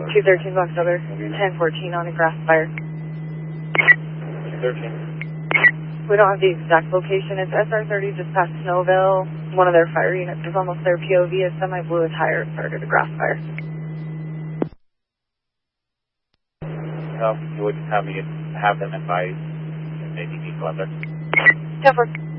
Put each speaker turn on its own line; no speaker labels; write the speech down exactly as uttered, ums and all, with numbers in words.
two thirteen Box Elder, ten fourteen on a grass fire.
two thirteen.
We don't have the exact location. It's S R thirty just past Snowville. One of their fire units is almost there. P O V. A semi blew a tire and started a grass fire.
No, you would have me have them advise maybe people out there.
ten four.